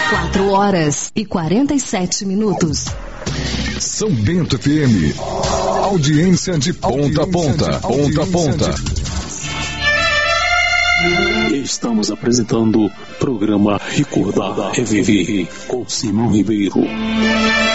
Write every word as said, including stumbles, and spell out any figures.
quatro horas e quarenta e sete minutos. São Bento F M. Audiência de ponta a ponta. Ponta a ponta. Estamos apresentando o programa Recordar, Reviver com Simão Ribeiro.